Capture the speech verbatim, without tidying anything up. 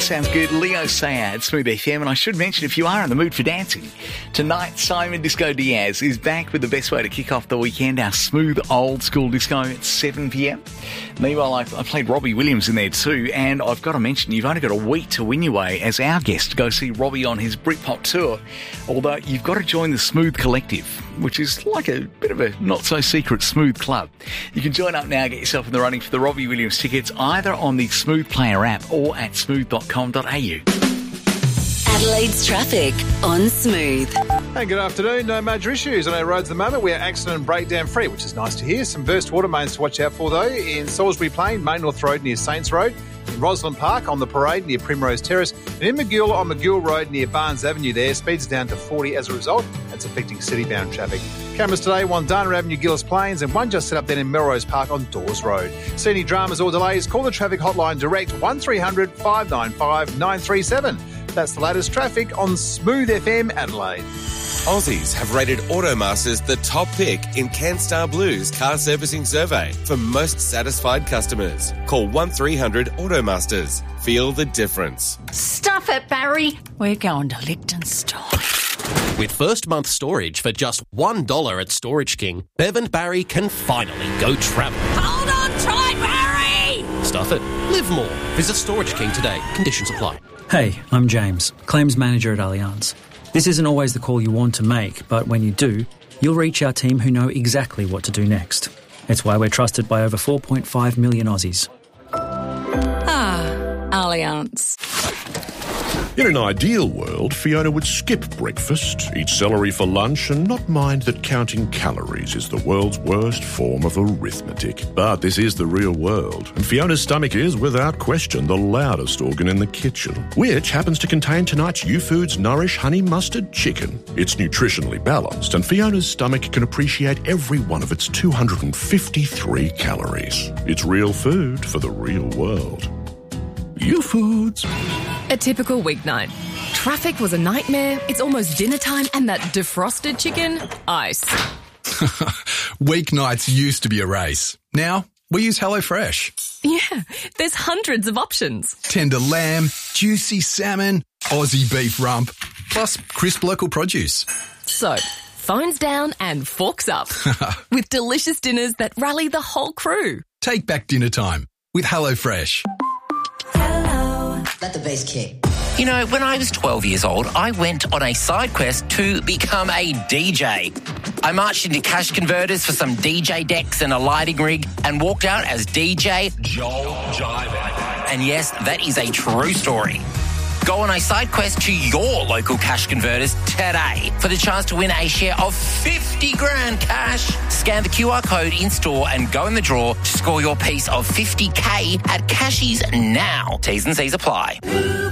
sounds good. Leo Sayad, Smooth F M. And I should mention, if you are in the mood for dancing, tonight Simon Disco Diaz is back with the best way to kick off the weekend, our smooth old school disco at seven p.m. Meanwhile, I, I played Robbie Williams in there too, and I've got to mention, you've only got a week to win your way as our guest to go see Robbie on his Britpop tour. Although you've got to join the Smooth Collective, which is like a bit of a not-so-secret smooth club. You can join up now, get yourself in the running for the Robbie Williams tickets, either on the Smooth Player app or at smooth dot com dot a u. Adelaide's traffic on Smooth. Hey, good afternoon. No major issues on our roads at the moment. We are accident and breakdown free, which is nice to hear. Some burst water mains to watch out for, though. In Salisbury Plain, Main North Road near Saints Road. In Roslyn Park on the Parade near Primrose Terrace. And in Magill on Magill Road near Barnes Avenue there. Speeds down to forty as a result. That's affecting city-bound traffic. Cameras today, one Dana Avenue, Gillis Plains, and one just set up then in Melrose Park on Dawes Road. See any dramas or delays, call the traffic hotline direct one three hundred five nine five nine three seven. That's the latest traffic on Smooth F M Adelaide. Aussies have rated Automasters the top pick in CanStar Blue's car servicing survey for most satisfied customers. Call one three hundred Automasters. Feel the difference. Stuff it, Barry. We're going to Liechtenstein. With first month storage for just one dollar at Storage King, Bev and Barry can finally go travel. Hold on tight, Barry! Stuff it. Live more. Visit Storage King today. Conditions apply. Hey, I'm James, Claims Manager at Allianz. This isn't always the call you want to make, but when you do, you'll reach our team who know exactly what to do next. It's why we're trusted by over four point five million Aussies. Ah, Allianz. In an ideal world, Fiona would skip breakfast, eat celery for lunch, and not mind that counting calories is the world's worst form of arithmetic. But this is the real world, and Fiona's stomach is, without question, the loudest organ in the kitchen, which happens to contain tonight's U-Foods Nourish Honey Mustard Chicken. It's nutritionally balanced, and Fiona's stomach can appreciate every one of its two hundred fifty-three calories. It's real food for the real world. U-Foods. A typical weeknight. Traffic was a nightmare, it's almost dinner time, and that defrosted chicken, ice. Weeknights used to be a race. Now, we use HelloFresh. Yeah, there's hundreds of options. Tender lamb, juicy salmon, Aussie beef rump, plus crisp local produce. So, phones down and forks up. With delicious dinners that rally the whole crew. Take back dinner time with HelloFresh. Let the bass kick. You know, when I was twelve years old, I went on a side quest to become a D J. I marched into cash converters for some D J decks and a lighting rig and walked out as D J Joel Jive. And yes, that is a true story. Go on a side quest to your local cash converters today for the chance to win a share of fifty grand cash. Scan the Q R code in store and go in the draw to score your piece of fifty K at Cashies now. T's and C's apply.